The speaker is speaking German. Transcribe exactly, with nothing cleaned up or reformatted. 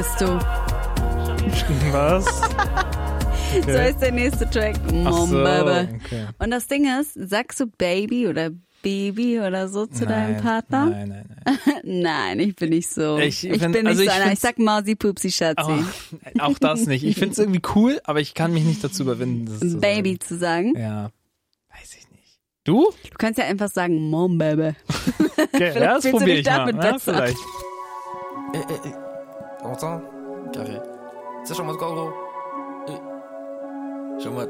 bist du. Was? Okay. So ist der nächste Track. Mom, so, Baby. Okay. Und das Ding ist, sagst du Baby oder Baby oder so zu nein, deinem Partner? Nein, nein, nein. Nein, ich bin nicht so. Ich, ich find, bin nicht also so ich einer. Ich sag Mausi, Pupsi, Schatzi. Oh, auch das nicht. Ich find's irgendwie cool, aber ich kann mich nicht dazu überwinden, das zu Baby sagen. zu sagen. Ja, weiß ich nicht. Du? Du kannst ja einfach sagen, Mom, Baby. Okay, ja, das probiere ich mal. Ja, besser. vielleicht. Eh, eh, eh. T'entends? Carré. Ça, je suis en mode quoi, gros? Eh. Je suis en mode.